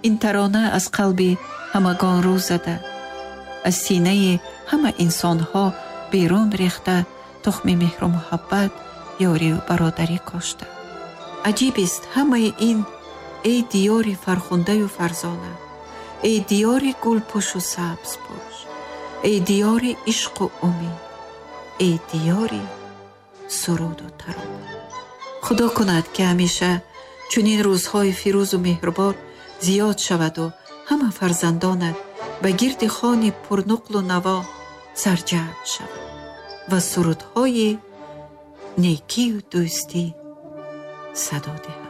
ин тарона аз қалби ҳамагон рӯ зада, аз синаи ҳама инсонҳо берун рехта, тухми меҳру муҳаббат, ёрию бародарӣ кошта. аҷибист ҳамаи ин, эй диёри фархундаю фарзона, эй диёри гулпӯшу сабзпӯш, эй диёри ишқу умид, эй диёри суруду тарона. худо кунад ки ҳамеша чунин рӯзҳои фирӯзу меҳрубон зиёд шаваду ҳама фарзандонат ба гирди хони пурнуқлу наво сарҷамъ шавад ва сурудҳои некию дӯстӣ садо диҳад.